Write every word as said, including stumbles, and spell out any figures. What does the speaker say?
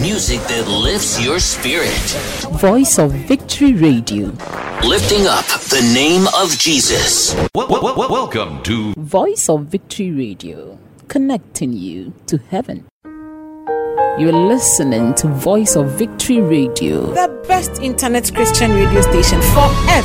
Music that lifts your spirit. Voice of Victory Radio. Lifting up the name of Jesus. Well, well, well, welcome to Voice of Victory Radio, connecting you to heaven. You're listening to Voice of Victory Radio, the best internet Christian radio station for